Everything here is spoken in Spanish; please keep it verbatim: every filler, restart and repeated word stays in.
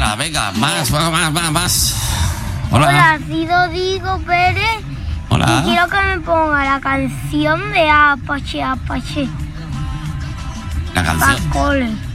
Hola, venga, más, más, más, más. Hola. Hola, sido Diego Pérez. Hola. Y quiero que me ponga la canción de Apache, Apache. La canción. Pacole.